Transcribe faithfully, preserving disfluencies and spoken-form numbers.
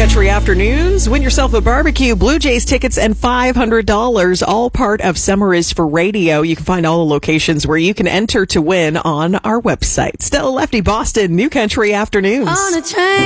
Country Afternoons. Win yourself a barbecue, Blue Jays tickets, and five hundred dollars. All part of Summer is for Radio. You can find all the locations where you can enter to win on our website. Stella Lefty, Boston, New Country Afternoons. On a train.